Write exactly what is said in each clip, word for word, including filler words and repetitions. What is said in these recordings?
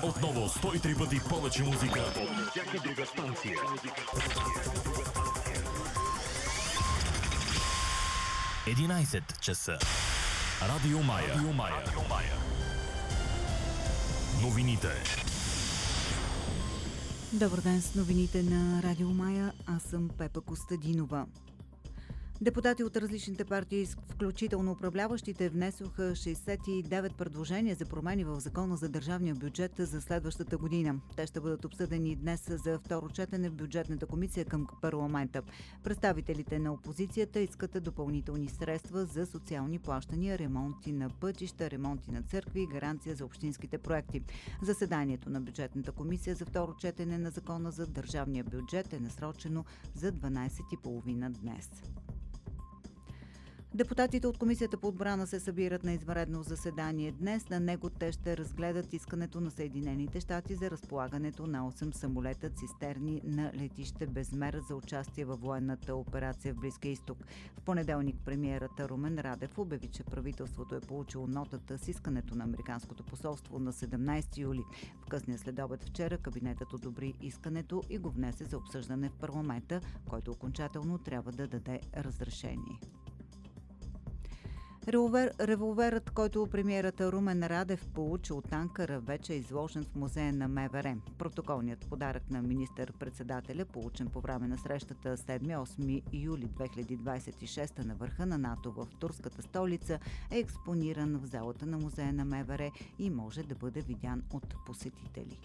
Отново сто и три пъти повече музика от всяка друга станция. единайсет часа. Радио Мая. Радио Мая. Радио Мая. Новините. Добър ден с новините на Радио Мая. Аз съм Пепа Костадинова. Депутати от различните партии, включително управляващите, внесоха шейсет и девет предложения за промени в Закона за държавния бюджет за следващата година. Те ще бъдат обсъдени днес за второ четене в бюджетната комисия към парламента. Представителите на опозицията искат допълнителни средства за социални плащания, ремонти на пътища, ремонти на църкви и гаранция за общинските проекти. Заседанието на бюджетната комисия за второ четене на Закона за държавния бюджет е насрочено за дванайсет и тридесет днес. Депутатите от Комисията по отбрана се събират на извънредно заседание днес. На него те ще разгледат искането на Съединените щати за разполагането на осем самолета цистерни на летище Безмер за участие във военната операция в Близкия изток. В понеделник премиерът Румен Радев обяви, че правителството е получило нотата с искането на Американското посолство на седемнайсети юли. В късния следобед вчера кабинетът одобри искането и го внесе за обсъждане в парламента, който окончателно трябва да даде разрешение. Револвер, револверът, който премиерът Румен Радев получи от Анкара, вече е изложен в музея на МВР. Протоколният подарък на министър-председателя, получен по време на срещата седми-осми юли две хиляди двайсет и шеста на върха на НАТО в турската столица, е експониран в залата на музея на МВР и може да бъде видян от посетители.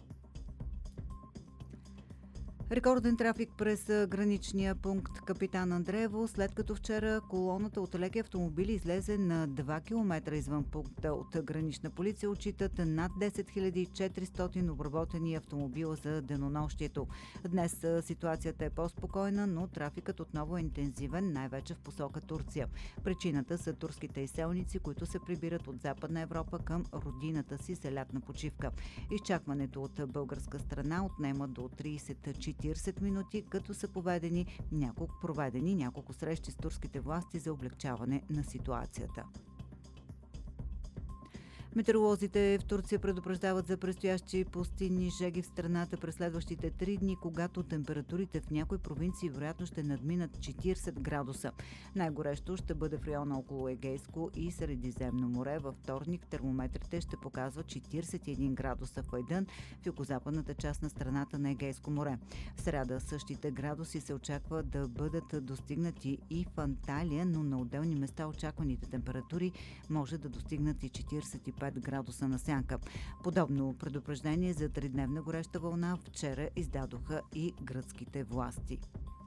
Рекорден трафик през граничния пункт Капитан Андреево, след като вчера колоната от леки автомобили излезе на два километра извън пункта от гранична полиция, отчитат над десет хиляди и четиристотин обработени автомобила за денонощието. Днес ситуацията е по-спокойна, но трафикът отново е интензивен, най-вече в посока Турция. Причината са турските изселници, които се прибират от Западна Европа към родината си за лятна почивка. Изчакването от българска страна отнема до трийсет до четирийсет минути, като са поведени няколко, проведени няколко срещи с турските власти за облегчаване на ситуацията. Метеоролозите в Турция предупреждават за предстоящи пустинни жеги в страната през следващите три дни, когато температурите в някои провинции вероятно ще надминат четирийсет градуса. Най-горещо ще бъде в района около Егейско и Средиземно море. Във вторник термометрите ще показват четирийсет и един градуса в Айдън, в югозападната част на страната на Егейско море. В сряда същите градуси се очаква да бъдат достигнати и в Анталия, но на отделни места очакваните температури може да достигнат и четирийсет и пет градуса на сянка. Подобно предупреждение за тридневна гореща вълна вчера издадоха и гръцките власти.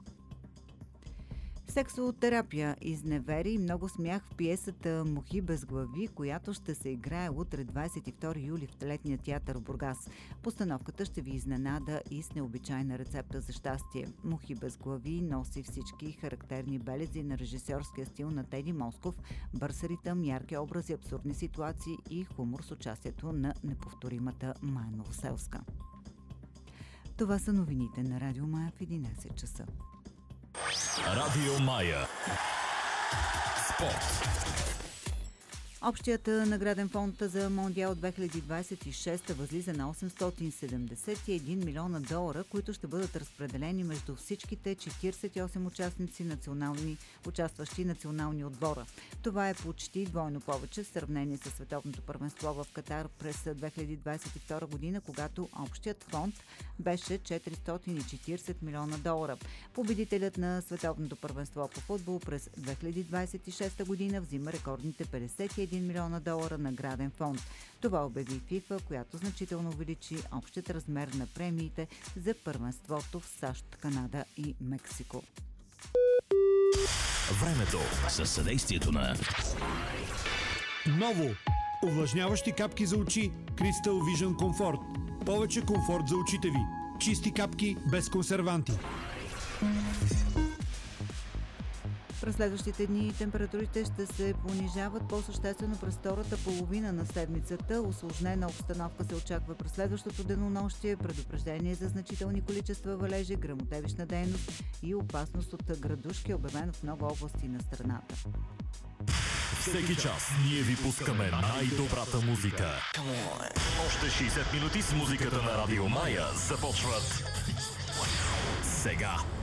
Сексотерапия, изневери и много смях в пиесата "Мухи без глави", която ще се играе утре двайсет и втори юли в Летния театър в Бургас. Постановката ще ви изненада и с необичайна рецепта за щастие. "Мухи без глави" носи всички характерни белези на режисьорския стил на Теди Москов, бърз ритъм, ярки образи, абсурдни ситуации и хумор с участието на неповторимата Мая Новоселска. Това са новините на Радио Мая в единайсет часа. Радио Мая. Спорт. Общият награден фонд за Мондиал две хиляди двайсет и шеста възлиза на осемстотин седемдесет и един милиона долара, които ще бъдат разпределени между всичките четирийсет и осем участници национални, участващи национални отбора. Това е почти двойно повече в сравнение с световното първенство в Катар през две хиляди двайсет и втора година, когато общият фонд беше четиристотин и четирийсет милиона долара. Победителят на световното първенство по футбол през две хиляди двайсет и шеста година взима рекордните петдесет и един милиона долара награден фонд. Това обяви ФИФА, която значително увеличи общият размер на премиите за първенството в САЩ, Канада и Мексико. Времето със съдействието на Ново! Увлажняващи капки за очи Crystal Vision Comfort. Повече комфорт за очите ви. Чисти капки без консерванти. През следващите дни температурите ще се понижават по-съществено през втората половина на седмицата. Усложнена обстановка се очаква през следващото денонощие, предупреждение за значителни количества валежи, гръмотевична дейност и опасност от градушки, обявено в много области на страната. Всеки час ние ви пускаме най-добрата музика. Още шейсет минути с музиката на Радио Мая започват сега.